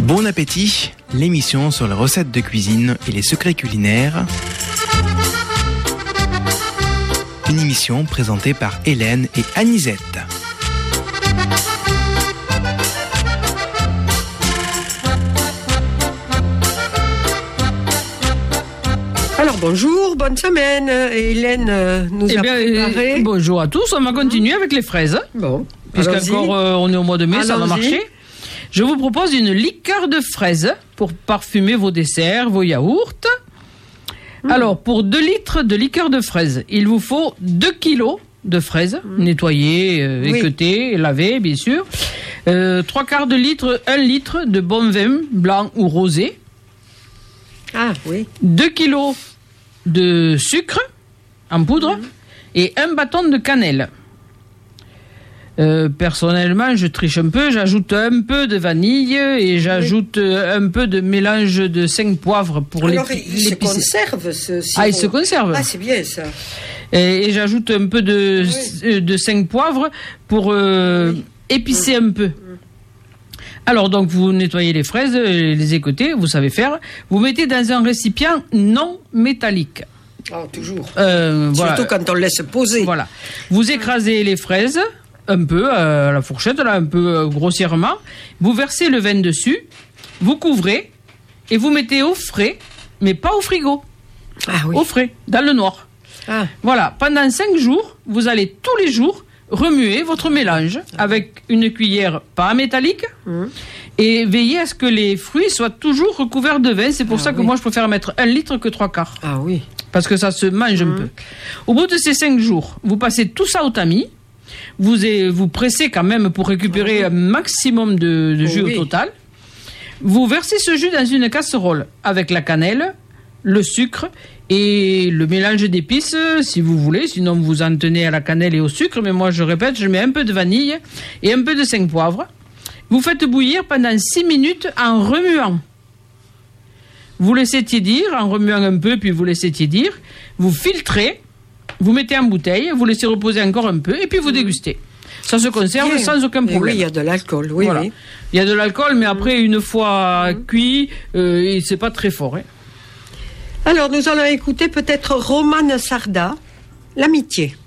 Bon appétit, l'émission sur les recettes de cuisine et les secrets culinaires. Une émission présentée par Hélène et Anisette. Alors bonjour, bonne semaine. Hélène nous a préparé. Bonjour à tous, on va continuer avec les fraises. Bon, puisqu'encore on est au mois de mai, ça va marcher. Je vous propose une liqueur de fraises pour parfumer vos desserts, vos yaourts. Alors, pour 2 litres de liqueur de fraises, il vous faut 2 kilos de fraises, nettoyées, équeutées, lavées, bien sûr. 3/4 de litre, 1 litre de bon vin blanc ou rosé. Ah, oui. 2 kilos de sucre en poudre et 1 bâton de cannelle. Personnellement, je triche un peu, j'ajoute un peu de vanille et j'ajoute un peu de mélange de 5 poivres pour les. Alors, il se conserve ce sirop. Ah, il se conserve. Ah, c'est bien ça. Et j'ajoute un peu de 5 poivres pour épicer un peu. Alors, donc, vous nettoyez les fraises, les écoutez, vous savez faire. Vous mettez dans un récipient non métallique. Oh, toujours. Voilà. Surtout quand on le laisse poser. Voilà. Vous écrasez les fraises un peu à la fourchette, là, un peu grossièrement. Vous versez le vin dessus, vous couvrez et vous mettez au frais, mais pas au frigo. Ah oui. Au frais, dans le noir. Ah. Voilà. Pendant 5 jours, vous allez tous les jours remuer votre mélange avec une cuillère pas métallique et veillez à ce que les fruits soient toujours recouverts de vin. C'est pour ça que moi je préfère mettre 1 litre que 3/4. Ah oui. Parce que ça se mange un peu. Au bout de ces 5 jours, vous passez tout ça au tamis. Vous pressez quand même pour récupérer un maximum de jus au total. Vous versez ce jus dans une casserole avec la cannelle, le sucre et le mélange d'épices si vous voulez. Sinon, vous en tenez à la cannelle et au sucre. Mais moi, je répète, je mets un peu de vanille et un peu de 5 poivres. Vous faites bouillir pendant 6 minutes en remuant. Vous laissez tiédir en remuant un peu, puis vous laissez tiédir. Vous filtrez. Vous mettez en bouteille, vous laissez reposer encore un peu, et puis vous dégustez. Ça se conserve sans aucun problème. Oui, il y a de l'alcool, oui. Il y a de l'alcool, mais après, une fois cuit, c'est pas très fort. Hein. Alors, nous allons écouter peut-être Romane Sarda, L'amitié.